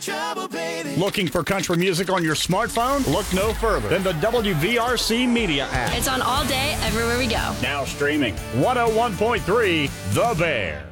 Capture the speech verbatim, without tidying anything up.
trouble, baby. Looking for country music on your smartphone? Look no further than the W V R C Media app. It's on all day, everywhere we go. Now streaming one oh one point three The Bear.